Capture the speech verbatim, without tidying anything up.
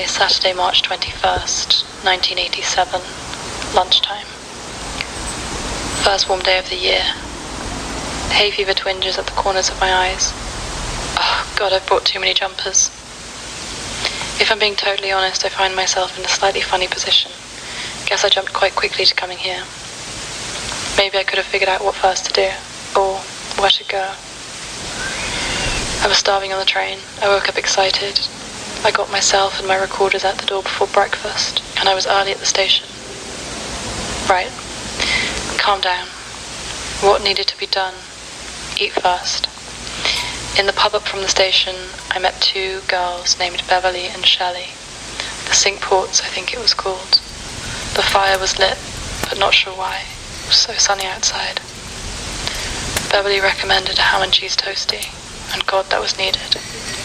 is Saturday, March twenty-first, nineteen eighty-seven, lunchtime. First warm day of the year. Hay fever twinges at the corners of my eyes. Oh, God, I've brought too many jumpers. If I'm being totally honest, I find myself in a slightly funny position. Guess I jumped quite quickly to coming here. Maybe I could have figured out what first to do, or where to go. I was starving on the train. I woke up excited. I got myself and my recorders at the door before breakfast, and I was early at the station. Right. Calm down. What needed to be done? Eat first. In the pub up from the station, I met two girls named Beverly and Shelley. The Cinque Ports, I think it was called. The fire was lit, but not sure why. It was so sunny outside. Beverly recommended a ham and cheese toastie, and God, that was needed.